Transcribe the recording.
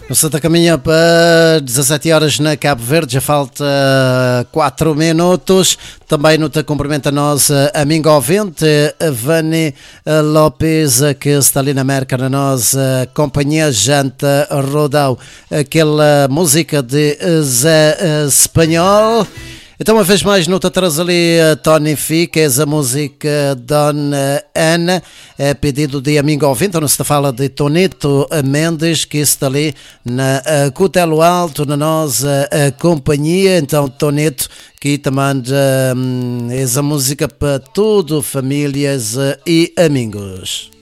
No Santa caminha para 17 horas na Cabo Verde, já falta 4 minutos. Também no te cumprimenta a nossa amiga ouvinte, Vani Lopes, que está ali na América, na nossa companhia Janta Rodão. Aquela música de Zé Espanhol. Então, uma vez mais, não te traz ali Tony Fi, que é a música Don Ana, é pedido de amigo ouvinte, onde se fala de Tonito Mendes, que está ali na Cutelo Alto, na nossa companhia. Então, Tonito, que te manda essa música para tudo, famílias e amigos.